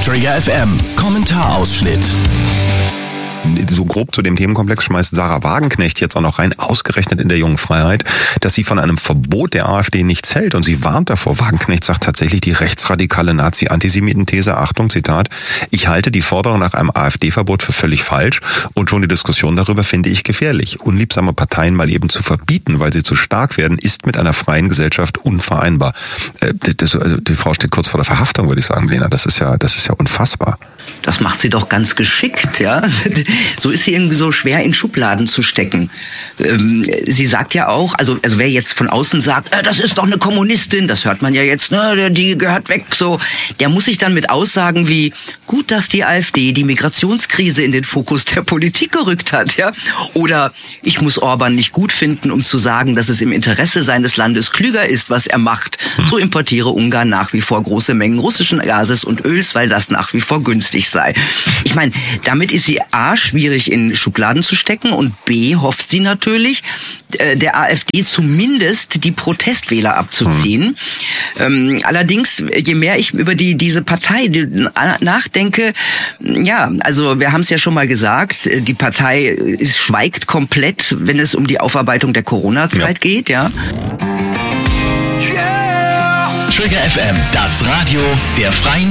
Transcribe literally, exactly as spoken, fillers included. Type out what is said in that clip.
Trigger F M, Kommentarausschnitt. So grob zu dem Themenkomplex schmeißt Sarah Wagenknecht jetzt auch noch rein, ausgerechnet in der Jungen Freiheit, dass sie von einem Verbot der AfD nichts hält und sie warnt davor. Wagenknecht sagt tatsächlich die rechtsradikale Nazi-Antisemiten-These, Achtung, Zitat, ich halte die Forderung nach einem AfD-Verbot für völlig falsch und schon die Diskussion darüber finde ich gefährlich. Unliebsame Parteien mal eben zu verbieten, weil sie zu stark werden, ist mit einer freien Gesellschaft unvereinbar. Das, also die Frau steht kurz vor der Verhaftung, würde ich sagen, Lena. Das ist ja, das ist ja unfassbar. Das macht sie doch ganz geschickt, ja. So ist sie irgendwie so schwer in Schubladen zu stecken. Ähm, sie sagt ja auch, also, also wer jetzt von außen sagt, äh, das ist doch eine Kommunistin, das hört man ja jetzt, ne, die gehört weg, so, der muss sich dann mit Aussagen wie, gut, dass die AfD die Migrationskrise in den Fokus der Politik gerückt hat, ja. Oder ich muss Orban nicht gut finden, um zu sagen, dass es im Interesse seines Landes klüger ist, was er macht. So importiere Ungarn nach wie vor große Mengen russischen Gases und Öls, weil das nach wie vor günstig sei. Ich meine, damit ist sie A, schwierig in Schubladen zu stecken und B, hofft sie natürlich, äh, der AfD zumindest die Protestwähler abzuziehen. Hm. Ähm, allerdings, je mehr ich über die diese Partei nachdenke, ja, also wir haben es ja schon mal gesagt, die Partei ist, schweigt komplett, wenn es um die Aufarbeitung der Corona-Zeit ja. geht, ja. Trigger F M, das Radio der Freien